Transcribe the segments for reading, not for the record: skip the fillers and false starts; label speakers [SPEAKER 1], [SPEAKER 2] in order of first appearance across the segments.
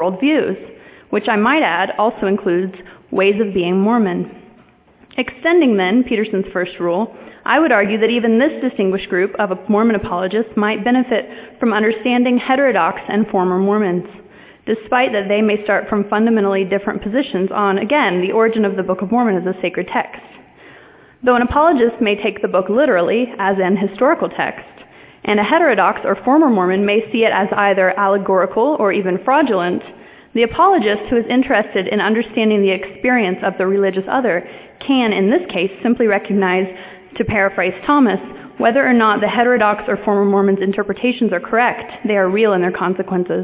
[SPEAKER 1] worldviews, which I might add also includes ways of being Mormon. Extending then Peterson's first rule, I would argue that even this distinguished group of Mormon apologists might benefit from understanding heterodox and former Mormons, despite that they may start from fundamentally different positions on, again, the origin of the Book of Mormon as a sacred text. Though an apologist may take the book literally, as an historical text, and a heterodox or former Mormon may see it as either allegorical or even fraudulent, the apologist who is interested in understanding the experience of the religious other can, in this case, simply recognize, to paraphrase Thomas, whether or not the heterodox or former Mormon's interpretations are correct, they are real in their consequences.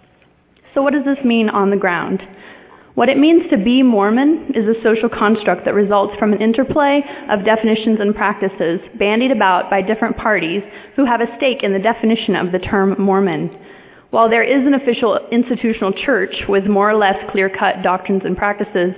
[SPEAKER 1] So what does this mean on the ground? What it means to be Mormon is a social construct that results from an interplay of definitions and practices bandied about by different parties who have a stake in the definition of the term Mormon. While there is an official institutional church with more or less clear-cut doctrines and practices,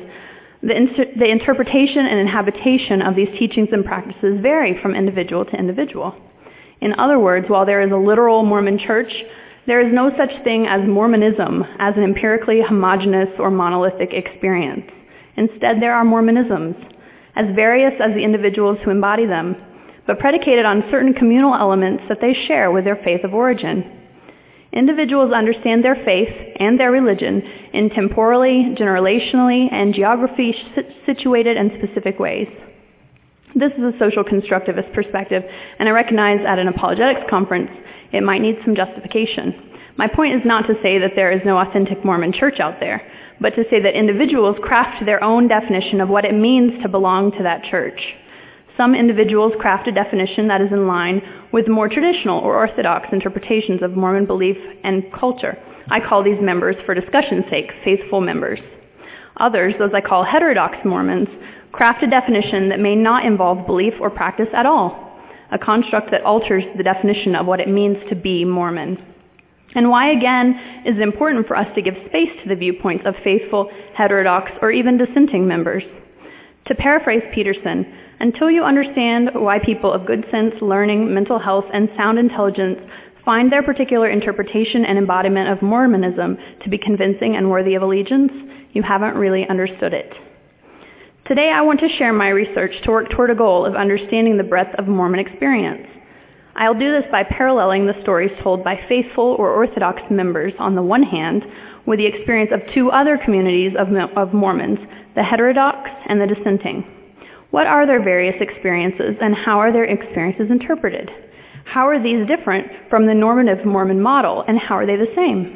[SPEAKER 1] the interpretation and inhabitation of these teachings and practices vary from individual to individual. In other words, while there is a literal Mormon church, there is no such thing as Mormonism as an empirically homogeneous or monolithic experience. Instead, there are Mormonisms, as various as the individuals who embody them, but predicated on certain communal elements that they share with their faith of origin. Individuals understand their faith and their religion in temporally, generationally, and geography-situated and specific ways. This is a social constructivist perspective, and I recognize at an apologetics conference it might need some justification. My point is not to say that there is no authentic Mormon church out there, but to say that individuals craft their own definition of what it means to belong to that church. Some individuals craft a definition that is in line with more traditional or orthodox interpretations of Mormon belief and culture. I call these members, for discussion's sake, faithful members. Others, those I call heterodox Mormons, craft a definition that may not involve belief or practice at all, a construct that alters the definition of what it means to be Mormon. And why, again, is it important for us to give space to the viewpoints of faithful, heterodox, or even dissenting members? To paraphrase Peterson, until you understand why people of good sense, learning, mental health, and sound intelligence find their particular interpretation and embodiment of Mormonism to be convincing and worthy of allegiance, you haven't really understood it. Today I want to share my research to work toward a goal of understanding the breadth of Mormon experience. I'll do this by paralleling the stories told by faithful or Orthodox members on the one hand with the experience of two other communities of Mormons, the heterodox and the dissenting. What are their various experiences and how are their experiences interpreted? How are these different from the normative Mormon model and how are they the same?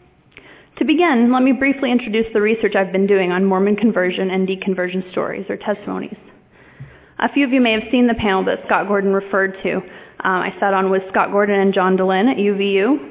[SPEAKER 1] To begin, let me briefly introduce the research I've been doing on Mormon conversion and deconversion stories or testimonies. A few of you may have seen the panel that Scott Gordon referred to. I sat on with Scott Gordon and John Dehlin at UVU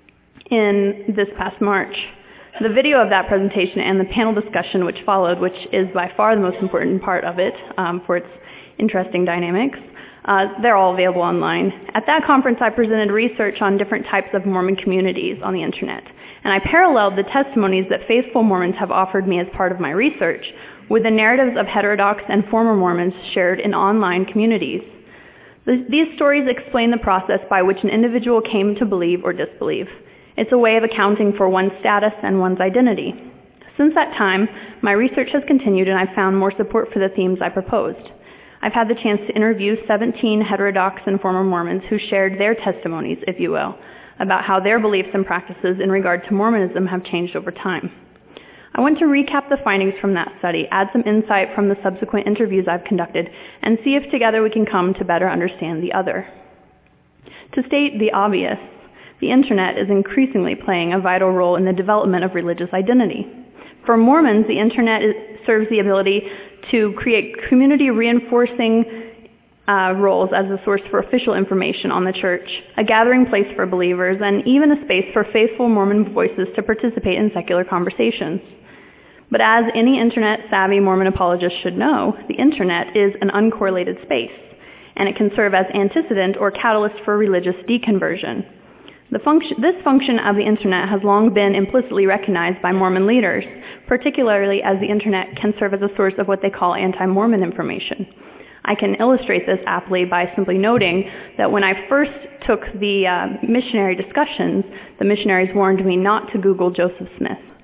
[SPEAKER 1] in this past March. The video of that presentation and the panel discussion which followed, which is by far the most important part of it for its interesting dynamics, they're all available online. At that conference, I presented research on different types of Mormon communities on the internet, and I paralleled the testimonies that faithful Mormons have offered me as part of my research with the narratives of heterodox and former Mormons shared in online communities. These stories explain the process by which an individual came to believe or disbelieve. It's a way of accounting for one's status and one's identity. Since that time, my research has continued and I've found more support for the themes I proposed. I've had the chance to interview 17 heterodox and former Mormons who shared their testimonies, if you will, about how their beliefs and practices in regard to Mormonism have changed over time. I want to recap the findings from that study, add some insight from the subsequent interviews I've conducted, and see if together we can come to better understand the other. To state the obvious, the internet is increasingly playing a vital role in the development of religious identity. For Mormons, the internet serves the ability to create community-reinforcing roles as a source for official information on the church, a gathering place for believers, and even a space for faithful Mormon voices to participate in secular conversations. But as any internet-savvy Mormon apologist should know, the internet is an uncorrelated space, and it can serve as antecedent or catalyst for religious deconversion. This function of the internet has long been implicitly recognized by Mormon leaders, particularly as the internet can serve as a source of what they call anti-Mormon information. I can illustrate this aptly by simply noting that when I first took the missionary discussions, the missionaries warned me not to Google Joseph Smith.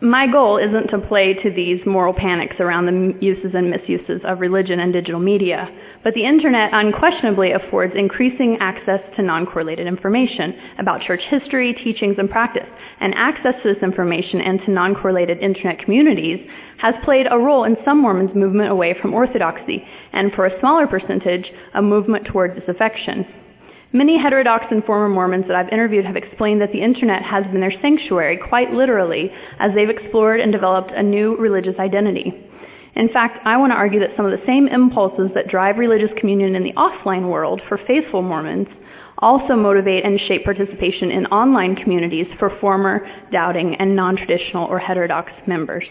[SPEAKER 1] My goal isn't to play to these moral panics around the uses and misuses of religion and digital media, but the internet unquestionably affords increasing access to non-correlated information about church history, teachings, and practice, and access to this information and to non-correlated internet communities has played a role in some Mormons' movement away from orthodoxy, and for a smaller percentage, a movement toward disaffection. Many heterodox and former Mormons that I've interviewed have explained that the internet has been their sanctuary, quite literally, as they've explored and developed a new religious identity. In fact, I want to argue that some of the same impulses that drive religious communion in the offline world for faithful Mormons also motivate and shape participation in online communities for former, doubting, and non-traditional or heterodox members.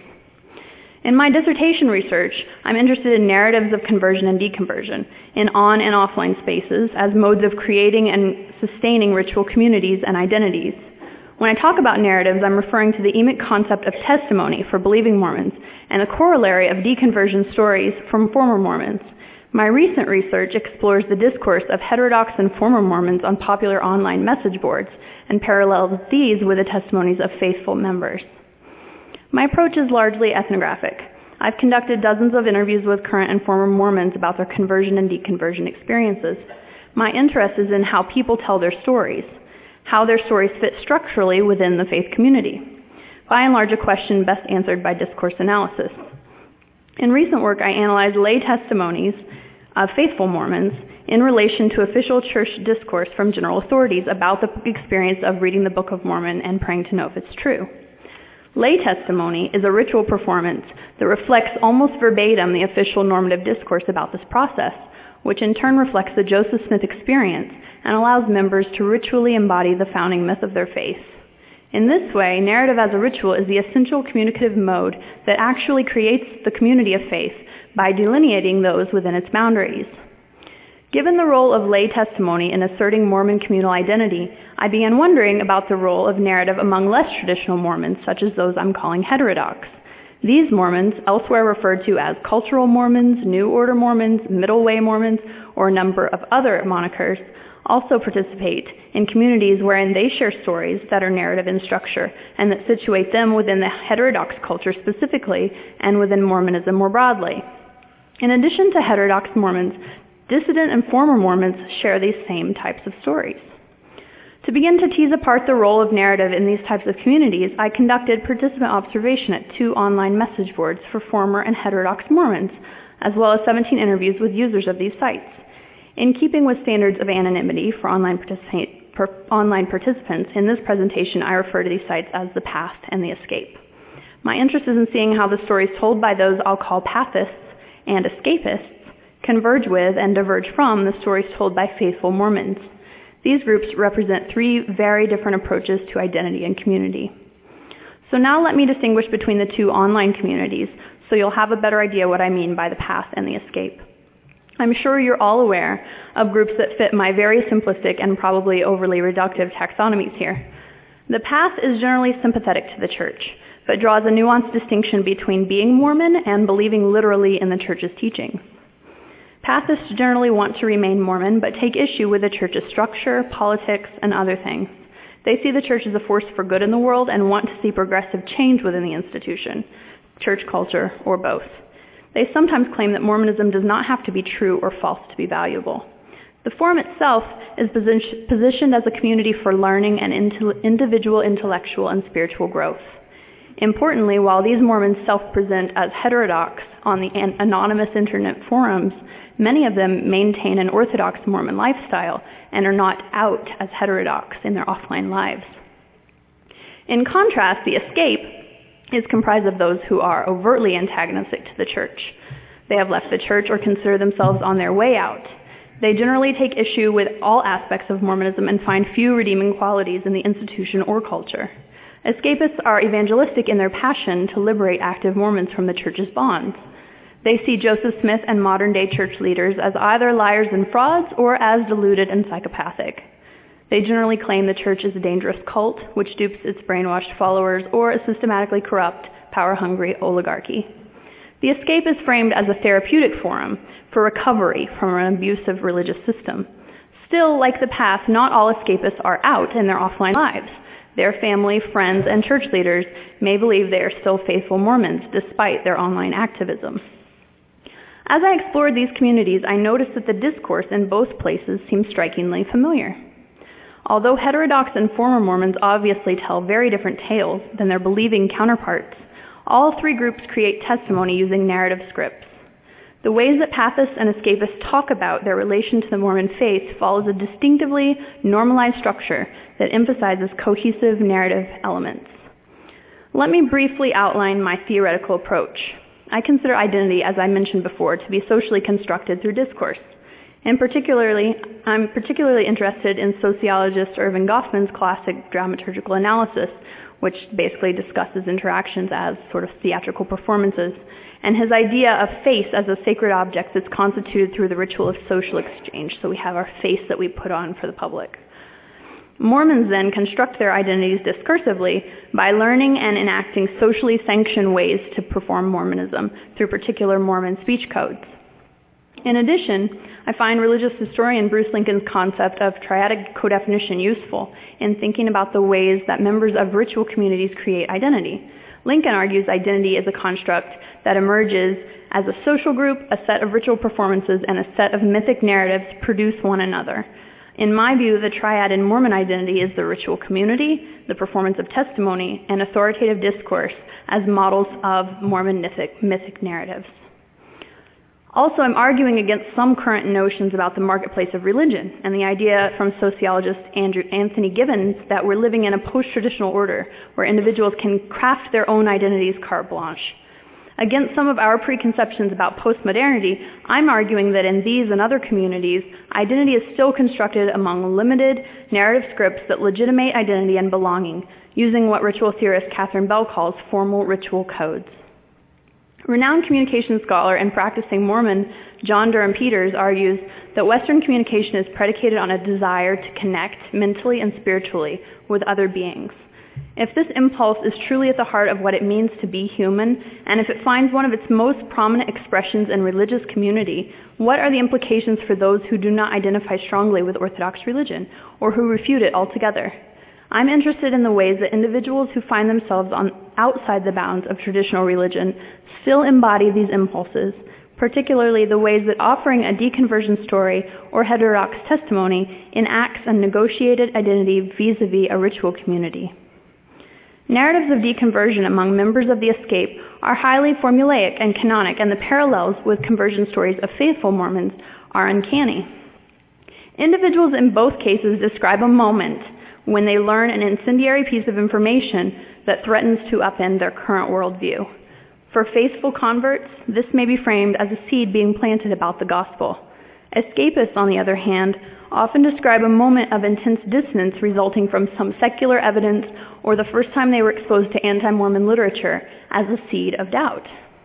[SPEAKER 1] In my dissertation research, I'm interested in narratives of conversion and deconversion in on- and offline spaces as modes of creating and sustaining ritual communities and identities. When I talk about narratives, I'm referring to the emic concept of testimony for believing Mormons and the corollary of deconversion stories from former Mormons. My recent research explores the discourse of heterodox and former Mormons on popular online message boards and parallels these with the testimonies of faithful members. My approach is largely ethnographic. I've conducted dozens of interviews with current and former Mormons about their conversion and deconversion experiences. My interest is in how people tell their stories, how their stories fit structurally within the faith community. By and large, a question best answered by discourse analysis. In recent work, I analyzed lay testimonies of faithful Mormons in relation to official church discourse from general authorities about the experience of reading the Book of Mormon and praying to know if it's true. Lay testimony is a ritual performance that reflects almost verbatim the official normative discourse about this process, which in turn reflects the Joseph Smith experience and allows members to ritually embody the founding myth of their faith. In this way, narrative as a ritual is the essential communicative mode that actually creates the community of faith by delineating those within its boundaries. Given the role of lay testimony in asserting Mormon communal identity, I began wondering about the role of narrative among less traditional Mormons, such as those I'm calling heterodox. These Mormons, elsewhere referred to as cultural Mormons, New Order Mormons, Middle Way Mormons, or a number of other monikers, also participate in communities wherein they share stories that are narrative in structure and that situate them within the heterodox culture specifically and within Mormonism more broadly. In addition to heterodox Mormons, dissident and former Mormons share these same types of stories. To begin to tease apart the role of narrative in these types of communities, I conducted participant observation at 2 online message boards for former and heterodox Mormons, as well as 17 interviews with users of these sites. In keeping with standards of anonymity for online participants, in this presentation I refer to these sites as the Path and the Escape. My interest is in seeing how the stories told by those I'll call pathists and escapists converge with and diverge from the stories told by faithful Mormons. These groups represent 3 very different approaches to identity and community. So now let me distinguish between the 2 online communities so you'll have a better idea what I mean by the Path and the Escape. I'm sure you're all aware of groups that fit my very simplistic and probably overly reductive taxonomies here. The Path is generally sympathetic to the church, but draws a nuanced distinction between being Mormon and believing literally in the church's teachings. Pathists generally want to remain Mormon, but take issue with the church's structure, politics, and other things. They see the church as a force for good in the world and want to see progressive change within the institution, church culture, or both. They sometimes claim that Mormonism does not have to be true or false to be valuable. The forum itself is positioned as a community for learning and individual intellectual and spiritual growth. Importantly, while these Mormons self-present as heterodox on the anonymous internet forums, many of them maintain an Orthodox Mormon lifestyle and are not out as heterodox in their offline lives. In contrast, the Escape is comprised of those who are overtly antagonistic to the church. They have left the church or consider themselves on their way out. They generally take issue with all aspects of Mormonism and find few redeeming qualities in the institution or culture. Escapists are evangelistic in their passion to liberate active Mormons from the church's bonds. They see Joseph Smith and modern-day church leaders as either liars and frauds or as deluded and psychopathic. They generally claim the church is a dangerous cult which dupes its brainwashed followers or a systematically corrupt, power-hungry oligarchy. The Escape is framed as a therapeutic forum for recovery from an abusive religious system. Still, like the Path, not all escapists are out in their offline lives. Their family, friends, and church leaders may believe they are still faithful Mormons despite their online activism. As I explored these communities, I noticed that the discourse in both places seemed strikingly familiar. Although heterodox and former Mormons obviously tell very different tales than their believing counterparts, all three groups create testimony using narrative scripts. The ways that Paphists and escapists talk about their relation to the Mormon faith follows a distinctively normalized structure that emphasizes cohesive narrative elements. Let me briefly outline my theoretical approach. I consider identity, as I mentioned before, to be socially constructed through discourse. I'm particularly interested in sociologist Erving Goffman's classic dramaturgical analysis, which basically discusses interactions as sort of theatrical performances, and his idea of face as a sacred object that's constituted through the ritual of social exchange. So we have our face that we put on for the public. Mormons then construct their identities discursively by learning and enacting socially sanctioned ways to perform Mormonism through particular Mormon speech codes. In addition, I find religious historian Bruce Lincoln's concept of triadic codefinition useful in thinking about the ways that members of ritual communities create identity. Lincoln argues identity is a construct that emerges as a social group, a set of ritual performances, and a set of mythic narratives produce one another. In my view, the triad in Mormon identity is the ritual community, the performance of testimony, and authoritative discourse as models of Mormon mythic narratives. Also, I'm arguing against some current notions about the marketplace of religion and the idea from sociologist Anthony Gibbons that we're living in a post-traditional order where individuals can craft their own identities carte blanche. Against some of our preconceptions about postmodernity, I'm arguing that in these and other communities, identity is still constructed among limited narrative scripts that legitimate identity and belonging, using what ritual theorist Catherine Bell calls formal ritual codes. Renowned communication scholar and practicing Mormon John Durham Peters argues that Western communication is predicated on a desire to connect mentally and spiritually with other beings. If this impulse is truly at the heart of what it means to be human, and if it finds one of its most prominent expressions in religious community, what are the implications for those who do not identify strongly with Orthodox religion, or who refute it altogether? I'm interested in the ways that individuals who find themselves outside the bounds of traditional religion still embody these impulses, particularly the ways that offering a deconversion story or heterodox testimony enacts a negotiated identity vis-a-vis a ritual community. Narratives of deconversion among members of the escape are highly formulaic and canonic, and the parallels with conversion stories of faithful Mormons are uncanny. Individuals in both cases describe a moment when they learn an incendiary piece of information that threatens to upend their current worldview. For faithful converts, this may be framed as a seed being planted about the gospel. Escapists, on the other hand, often describe a moment of intense dissonance resulting from some secular evidence or the first time they were exposed to anti-Mormon literature as a seed of doubt.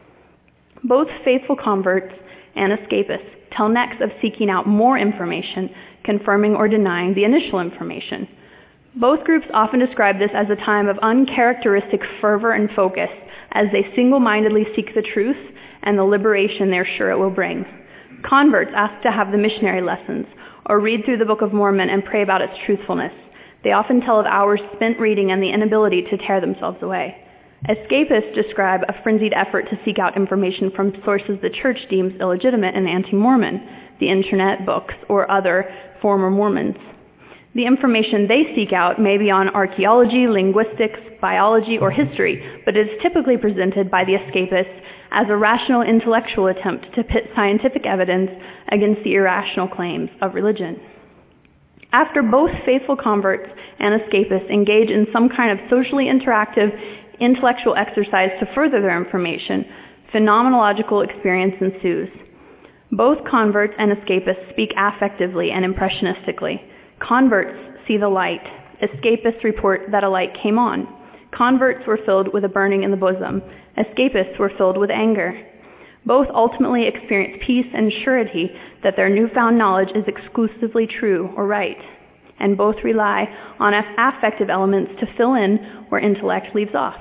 [SPEAKER 1] Both faithful converts and escapists tell next of seeking out more information, confirming or denying the initial information. Both groups often describe this as a time of uncharacteristic fervor and focus as they single-mindedly seek the truth and the liberation they're sure it will bring. Converts ask to have the missionary lessons or read through the Book of Mormon and pray about its truthfulness. They often tell of hours spent reading and the inability to tear themselves away. Escapists describe a frenzied effort to seek out information from sources the church deems illegitimate and anti-Mormon, the internet, books, or other former Mormons. The information they seek out may be on archaeology, linguistics, biology, or history, but it is typically presented by the escapists as a rational intellectual attempt to pit scientific evidence against the irrational claims of religion. After both faithful converts and escapists engage in some kind of socially interactive intellectual exercise to further their information, phenomenological experience ensues. Both converts and escapists speak affectively and impressionistically. Converts see the light. Escapists report that a light came on. Converts were filled with a burning in the bosom. Escapists were filled with anger. Both ultimately experience peace and surety that their newfound knowledge is exclusively true or right. And both rely on affective elements to fill in where intellect leaves off.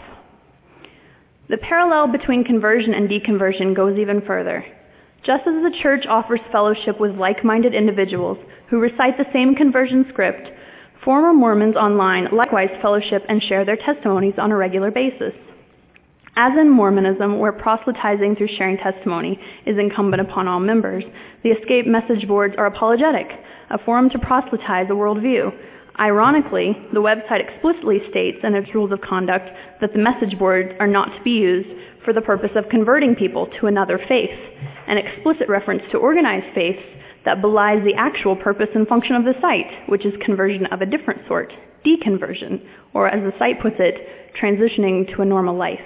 [SPEAKER 1] The parallel between conversion and deconversion goes even further. Just as the church offers fellowship with like-minded individuals who recite the same conversion script, Former Mormons online likewise fellowship and share their testimonies on a regular basis. As in Mormonism, where proselytizing through sharing testimony is incumbent upon all members, the Escape message boards are apologetic, a forum to proselytize a worldview. Ironically, the website explicitly states in its rules of conduct that the message boards are not to be used for the purpose of converting people to another faith, an explicit reference to organized faiths that belies the actual purpose and function of the site, which is conversion of a different sort, deconversion, or as the site puts it, transitioning to a normal life.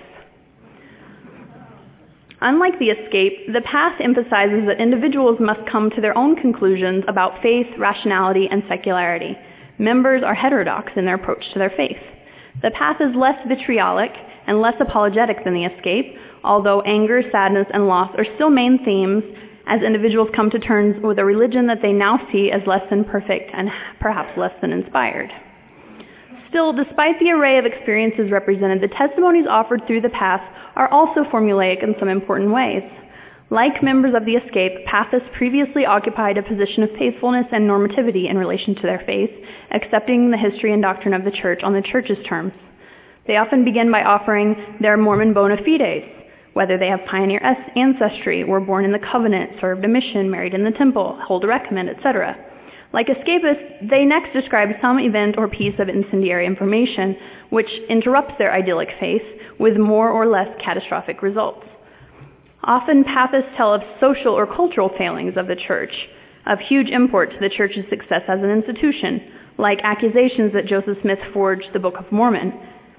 [SPEAKER 1] Unlike the Escape, the Path emphasizes that individuals must come to their own conclusions about faith, rationality, and secularity. Members are heterodox in their approach to their faith. The Path is less vitriolic and less apologetic than the Escape, although anger, sadness, and loss are still main themes as individuals come to terms with a religion that they now see as less than perfect and perhaps less than inspired. Still, despite the array of experiences represented, the testimonies offered through the Path are also formulaic in some important ways. Like members of the Escape, Pathists previously occupied a position of faithfulness and normativity in relation to their faith, accepting the history and doctrine of the Church on the Church's terms. They often begin by offering their Mormon bona fides, whether they have pioneer ancestry, were born in the covenant, served a mission, married in the temple, hold a recommend, etc. Like escapists, they next describe some event or piece of incendiary information which interrupts their idyllic faith with more or less catastrophic results. Often Pathists tell of social or cultural failings of the Church, of huge import to the Church's success as an institution, like accusations that Joseph Smith forged the Book of Mormon.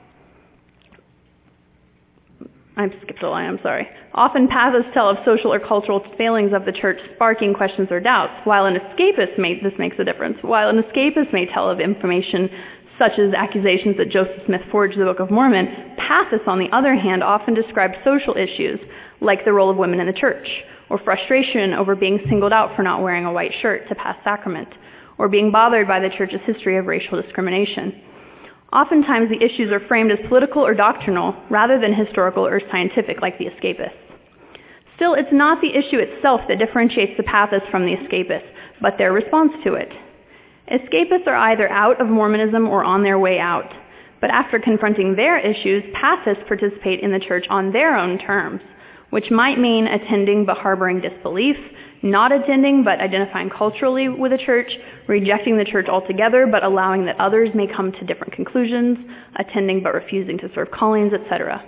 [SPEAKER 1] I've skipped a line, I'm sorry. Often Pathists tell of social or cultural failings of the Church sparking questions or doubts, while an escapist this makes a difference. While an escapist may tell of information such as accusations that Joseph Smith forged the Book of Mormon, Pathists, on the other hand, often describe social issues, like the role of women in the Church, or frustration over being singled out for not wearing a white shirt to pass sacrament, or being bothered by the Church's history of racial discrimination. Oftentimes, the issues are framed as political or doctrinal rather than historical or scientific like the escapists. Still, it's not the issue itself that differentiates the Pathists from the escapists, but their response to it. Escapists are either out of Mormonism or on their way out, but after confronting their issues, Pathists participate in the Church on their own terms, which might mean attending but harboring disbelief, not attending but identifying culturally with the Church, rejecting the Church altogether but allowing that others may come to different conclusions, attending but refusing to serve callings, etc.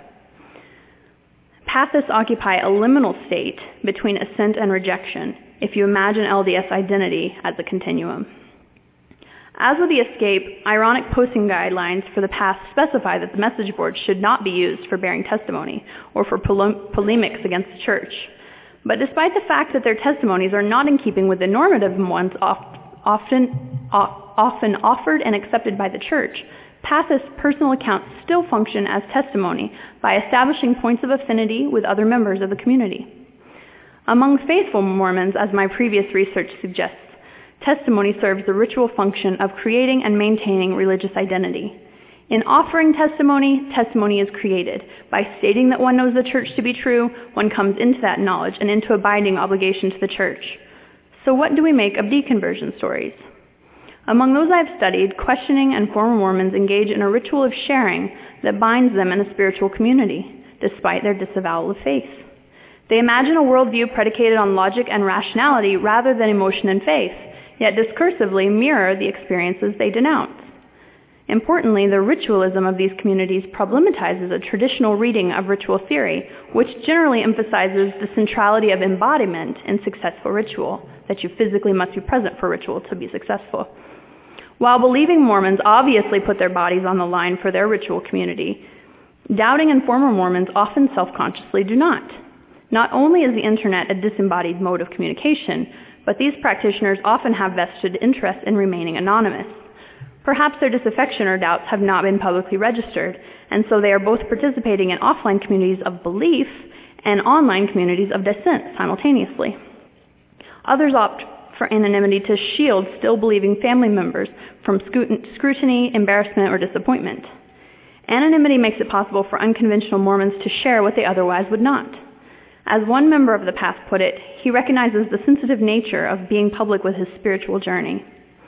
[SPEAKER 1] Pathists occupy a liminal state between assent and rejection, if you imagine LDS identity as a continuum. As with the Escape, ironic posting guidelines for the Path specify that the message board should not be used for bearing testimony or for polemics against the Church. But despite the fact that their testimonies are not in keeping with the normative ones often offered and accepted by the Church, Pathists' personal accounts still function as testimony by establishing points of affinity with other members of the community. Among faithful Mormons, as my previous research suggests, testimony serves the ritual function of creating and maintaining religious identity. In offering testimony, testimony is created. By stating that one knows the Church to be true, one comes into that knowledge and into a binding obligation to the Church. So what do we make of deconversion stories? Among those I've studied, questioning and former Mormons engage in a ritual of sharing that binds them in a spiritual community, despite their disavowal of faith. They imagine a worldview predicated on logic and rationality rather than emotion and faith, yet discursively mirror the experiences they denounce. Importantly, the ritualism of these communities problematizes a traditional reading of ritual theory, which generally emphasizes the centrality of embodiment in successful ritual, that you physically must be present for ritual to be successful. While believing Mormons obviously put their bodies on the line for their ritual community, doubting and former Mormons often self-consciously do not. Not only is the internet a disembodied mode of communication, but these practitioners often have vested interest in remaining anonymous. Perhaps their disaffection or doubts have not been publicly registered, and so they are both participating in offline communities of belief and online communities of dissent simultaneously. Others opt for anonymity to shield still believing family members from scrutiny, embarrassment, or disappointment. Anonymity makes it possible for unconventional Mormons to share what they otherwise would not. As one member of the Path put it, he recognizes the sensitive nature of being public with his spiritual journey.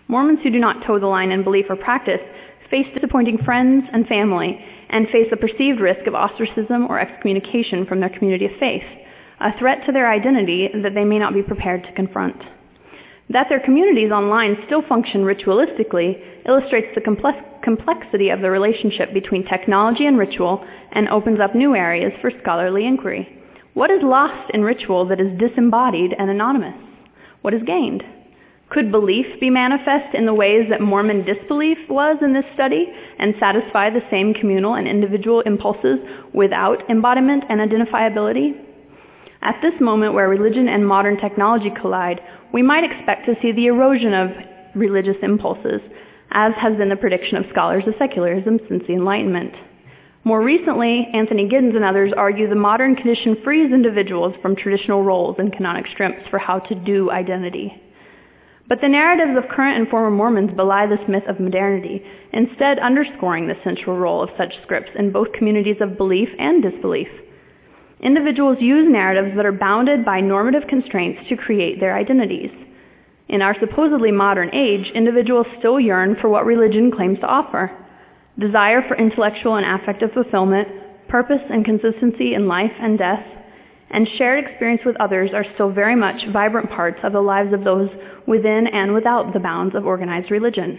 [SPEAKER 1] Mormons who do not toe the line in belief or practice face disappointing friends and family and face a perceived risk of ostracism or excommunication from their community of faith, a threat to their identity that they may not be prepared to confront. That their communities online still function ritualistically illustrates the complexity of the relationship between technology and ritual and opens up new areas for scholarly inquiry. What is lost in ritual that is disembodied and anonymous? What is gained? Could belief be manifest in the ways that Mormon disbelief was in this study and satisfy the same communal and individual impulses without embodiment and identifiability? At this moment where religion and modern technology collide, we might expect to see the erosion of religious impulses, as has been the prediction of scholars of secularism since the Enlightenment. More recently, Anthony Giddens and others argue the modern condition frees individuals from traditional roles and canonic strips for how to do identity. But the narratives of current and former Mormons belie this myth of modernity, instead underscoring the central role of such scripts in both communities of belief and disbelief. Individuals use narratives that are bounded by normative constraints to create their identities. In our supposedly modern age, individuals still yearn for what religion claims to offer: desire for intellectual and affective fulfillment, purpose and consistency in life and death, and shared experience with others are still very much vibrant parts of the lives of those within and without the bounds of organized religion.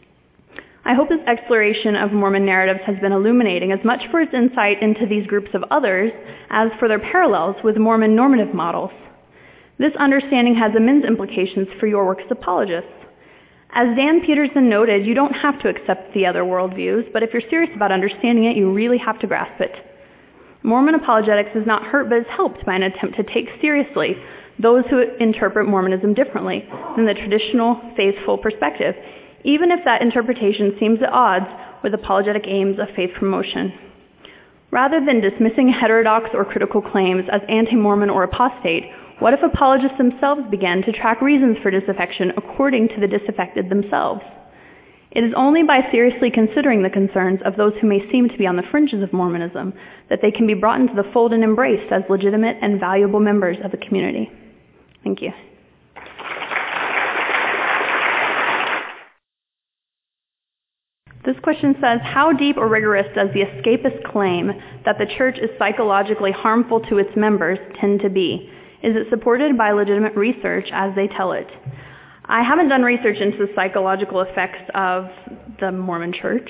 [SPEAKER 1] I hope this exploration of Mormon narratives has been illuminating as much for its insight into these groups of others as for their parallels with Mormon normative models. This understanding has immense implications for your work as apologists. As Dan Peterson noted, you don't have to accept the other worldviews, but if you're serious about understanding it, you really have to grasp it. Mormon apologetics is not hurt, but is helped by an attempt to take seriously those who interpret Mormonism differently than the traditional faithful perspective, even if that interpretation seems at odds with apologetic aims of faith promotion. Rather than dismissing heterodox or critical claims as anti-Mormon or apostate, what if apologists themselves began to track reasons for disaffection according to the disaffected themselves? It is only by seriously considering the concerns of those who may seem to be on the fringes of Mormonism that they can be brought into the fold and embraced as legitimate and valuable members of the community. Thank you. This question says, how deep or rigorous does the escapist claim that the church is psychologically harmful to its members tend to be? Is it supported by legitimate research as they tell it? I haven't done research into the psychological effects of the Mormon Church.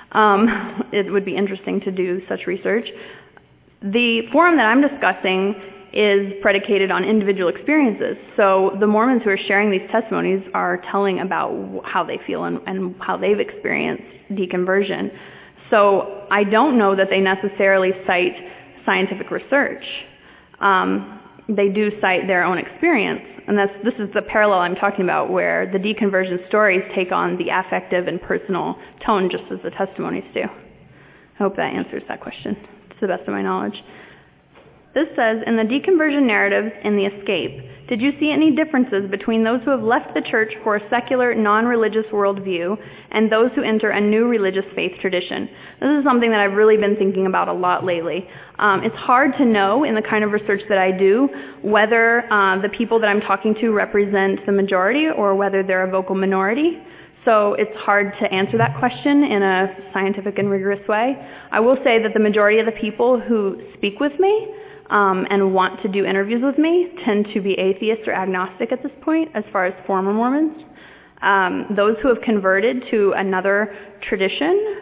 [SPEAKER 1] It would be interesting to do such research. The forum that I'm discussing is predicated on individual experiences. So the Mormons who are sharing these testimonies are telling about how they feel and how they've experienced deconversion. So I don't know that they necessarily cite scientific research. They do cite their own experience. And this is the parallel I'm talking about, where the deconversion stories take on the affective and personal tone just as the testimonies do. I hope that answers that question to the best of my knowledge. This says, in the deconversion narratives in The Escape, did you see any differences between those who have left the church for a secular, non-religious worldview and those who enter a new religious faith tradition? This is something that I've really been thinking about a lot lately. It's hard to know in the kind of research that I do whether the people that I'm talking to represent the majority or whether they're a vocal minority. So it's hard to answer that question in a scientific and rigorous way. I will say that the majority of the people who speak with me and want to do interviews with me tend to be atheists or agnostic at this point as far as former Mormons. Those who have converted to another tradition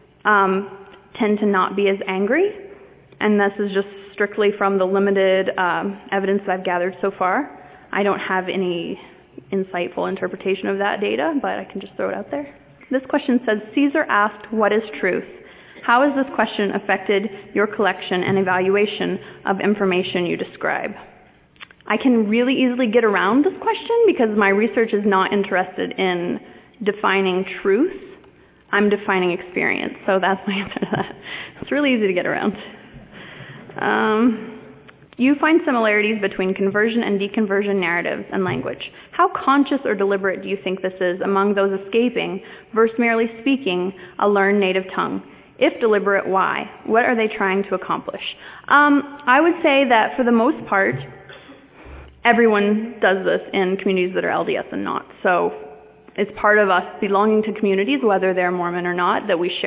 [SPEAKER 1] tend to not be as angry, and this is just strictly from the limited evidence that I've gathered so far. I don't have any insightful interpretation of that data, but I can just throw it out there. This question says, Caesar asked, what is truth? How has this question affected your collection and evaluation of information you describe? I can really easily get around this question because my research is not interested in defining truth. I'm defining experience, so that's my answer to that. It's really easy to get around. You find similarities between conversion and deconversion narratives and language. How conscious or deliberate do you think this is among those escaping versus merely speaking a learned native tongue? If deliberate, why? What are they trying to accomplish? I would say that for the most part, everyone does this in communities that are LDS and not. So is part of us belonging to communities, whether they're Mormon or not, that we share